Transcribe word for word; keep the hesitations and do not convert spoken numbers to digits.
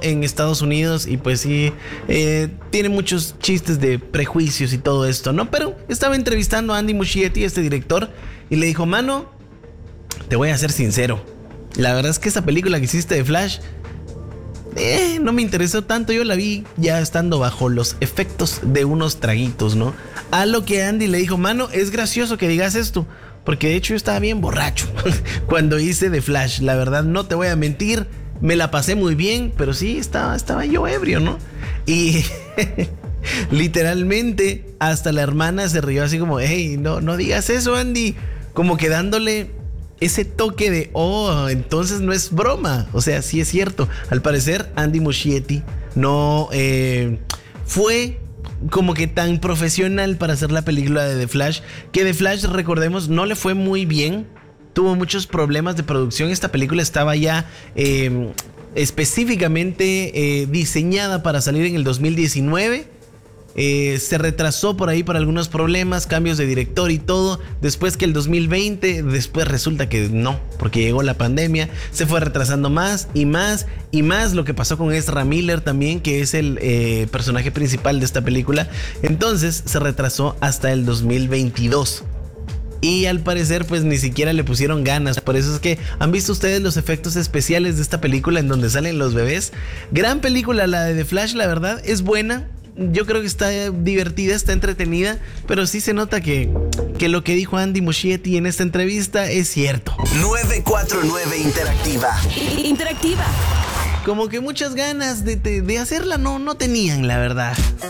en Estados Unidos y pues sí, eh, tiene muchos chistes de prejuicios y todo esto, ¿no? Pero estaba entrevistando a Andy Muschietti, este director, y le dijo, mano, te voy a ser sincero, la verdad es que esa película que hiciste de Flash, eh, no me interesó tanto, yo la vi ya estando bajo los efectos de unos traguitos, ¿no? A lo que Andy le dijo, mano, es gracioso que digas esto, porque de hecho yo estaba bien borracho cuando hice de Flash, la verdad no te voy a mentir, me la pasé muy bien, pero sí, estaba, estaba yo ebrio, ¿no? Y literalmente hasta la hermana se rió así como, hey, no, no digas eso, Andy, como que dándole ese toque de, oh, entonces no es broma. O sea, sí es cierto. Al parecer, Andy Muschietti no eh, fue como que tan profesional para hacer la película de The Flash. Que The Flash, recordemos, no le fue muy bien. Tuvo muchos problemas de producción. Esta película estaba ya eh, específicamente eh, diseñada para salir en el dos mil diecinueve. Eh, se retrasó por ahí por algunos problemas, cambios de director y todo. Después que el dos mil veinte, después resulta que no, porque llegó la pandemia, se fue retrasando más y más y más. Lo que pasó con Ezra Miller también, que es el eh, personaje principal de esta película. Entonces se retrasó hasta el dos mil veintidós. Y al parecer pues ni siquiera le pusieron ganas. Por eso es que han visto ustedes los efectos especiales de esta película en donde salen los bebés. Gran película la de The Flash, la verdad, es buena. Yo creo que está divertida, está entretenida, pero sí se nota que, que lo que dijo Andy Muschietti en esta entrevista es cierto. nueve cuatro nueve Interactiva. Interactiva. Como que muchas ganas de, de, de hacerla no, no tenían, la verdad.